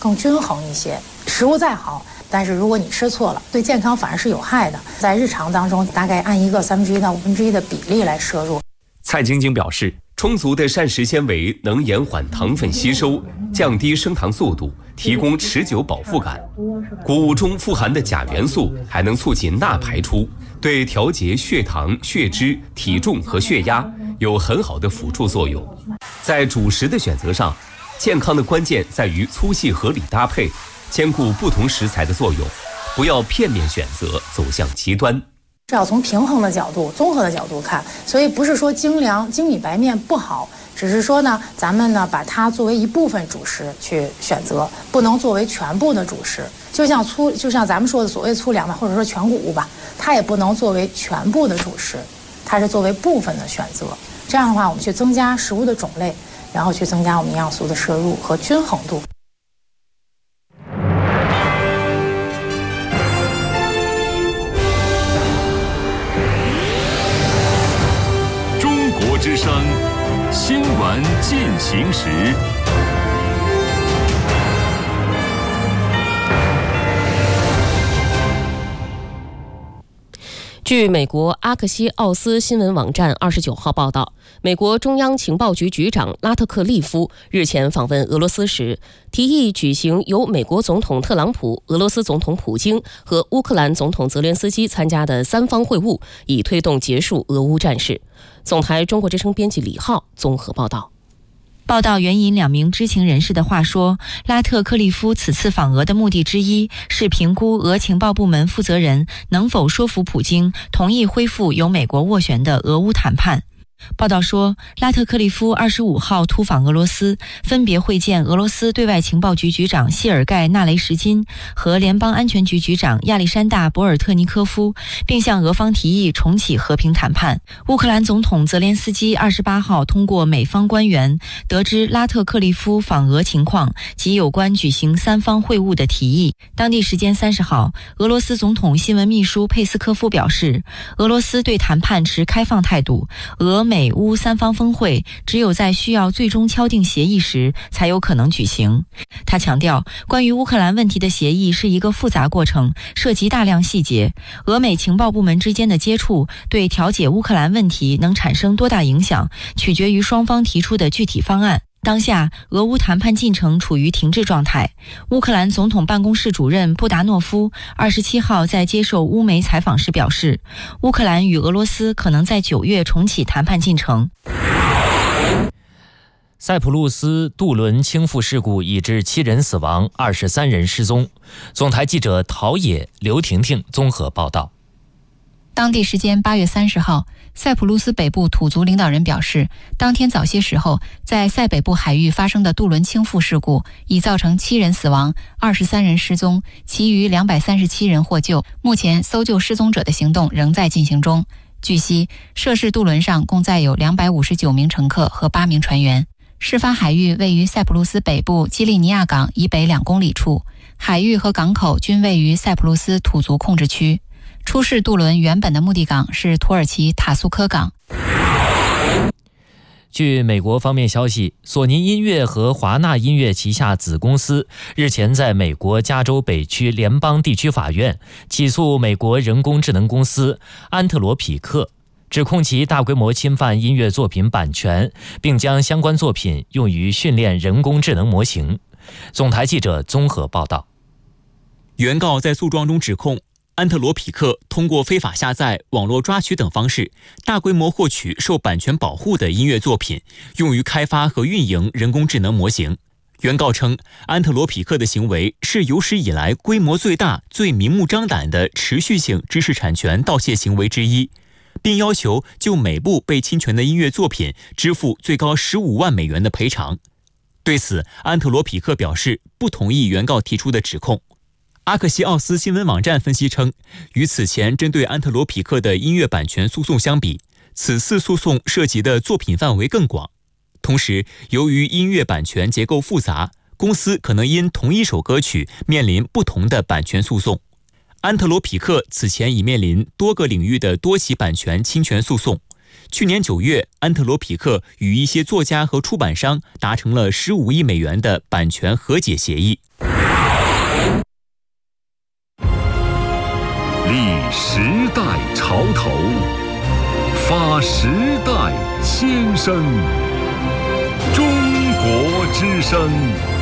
更均衡一些。食物再好，但是如果你吃错了，对健康反而是有害的。在日常当中，大概按一个1/3到1/5的比例来摄入。 蔡晶晶表示，充足的膳食纤维能延缓糖分吸收，降低升糖速度，提供持久饱腹感。谷物中富含的钾元素还能促进钠排出，对调节血糖、血脂、体重和血压有很好的辅助作用。在主食的选择上，健康的关键在于粗细合理搭配，兼顾不同食材的作用，不要片面选择，走向极端。 是要从平衡的角度、综合的角度看，所以不是说精米白面不好，只是说呢，咱们呢把它作为一部分主食去选择，不能作为全部的主食。就像咱们说的所谓粗粮吧，或者说全谷物吧，它也不能作为全部的主食，它是作为部分的选择。这样的话，我们去增加食物的种类，然后去增加我们营养素的摄入和均衡度。 之声新闻进行时。 据美国阿克西奥斯新闻网站29号报道，美国中央情报局局长拉特克利夫日前访问俄罗斯时，提议举行由美国总统特朗普、俄罗斯总统普京和乌克兰总统泽连斯基参加的3方会晤，以推动结束俄乌战事。总台中国之声编辑李浩综合报道。 报道援引2名知情人士的话说，拉特克利夫此次访俄的目的之一是评估俄情报部门负责人能否说服普京同意恢复由美国斡旋的俄乌谈判。报道说，拉特克利夫25号突访俄罗斯，分别会见俄罗斯对外情报局局长谢尔盖·纳雷什金和联邦安全局局长亚历山大·博尔特尼科夫，并向俄方提议重启和平谈判。乌克兰总统泽连斯基28号通过美方官员得知拉特克利夫访俄情况及有关举行3方会晤的提议。当地时间30号，俄罗斯总统新闻秘书佩斯科夫表示，俄罗斯对谈判持开放态度，俄美乌3方峰会只有在需要最终敲定协议时才有可能举行。他强调，关于乌克兰问题的协议是一个复杂过程，涉及大量细节。俄美情报部门之间的接触对调解乌克兰问题能产生多大影响，取决于双方提出的具体方案。当下，俄乌谈判进程处于停滞状态。乌克兰总统办公室主任布达诺夫27号在接受乌媒采访时表示，乌克兰与俄罗斯可能在9月重启谈判进程。 塞浦路斯渡轮倾覆事故已致7人死亡，23人失踪。总台记者陶冶、刘婷婷综合报道。 当地时间8月30号，塞浦路斯北部土族领导人表示，当天早些时候，在塞北部海域发生的渡轮倾覆事故已造成7人死亡，23人失踪，其余237人获救。目前搜救失踪者的行动仍在进行中。据悉，涉事渡轮上共载有259名乘客和8名船员。事发海域位于塞浦路斯北部基利尼亚港以北2公里处，海域和港口均位于塞浦路斯土族控制区。出事渡轮原本的目的港是土耳其塔苏科港。 据美国方面消息，索尼音乐和华纳音乐旗下子公司日前在美国加州北区联邦地区法院起诉美国人工智能公司安特罗匹克，指控其大规模侵犯音乐作品版权，并将相关作品用于训练人工智能模型。总台记者综合报道。 原告在诉状中指控安特罗匹克通过非法下载、网络抓取等方式，大规模获取受版权保护的音乐作品，用于开发和运营人工智能模型。原告称，安特罗匹克的行为是有史以来规模最大、最明目张胆的持续性知识产权盗窃行为之一，并要求就每部被侵权的音乐作品支付最高15万美元的赔偿。对此，安特罗匹克表示不同意原告提出的指控。阿克西奥斯新闻网站分析称，与此前针对安特罗匹克的音乐版权诉讼相比，此次诉讼涉及的作品范围更广。同时，由于音乐版权结构复杂，公司可能因同一首歌曲面临不同的版权诉讼。安特罗匹克此前已面临多个领域的多起版权侵权诉讼。去年9月，安特罗匹克与一些作家和出版商达成了15亿美元的版权和解协议。 时代潮头，发时代先声。中国之声。